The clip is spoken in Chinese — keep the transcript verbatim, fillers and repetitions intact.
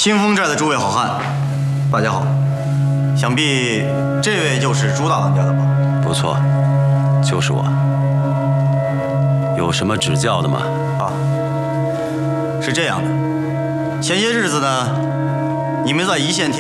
清风寨的诸位好汉，大家好。想必这位就是朱大当家的吧？ 不错，就是我。有什么指教的吗？ 啊，是这样的，前些日子呢，你们在一线天。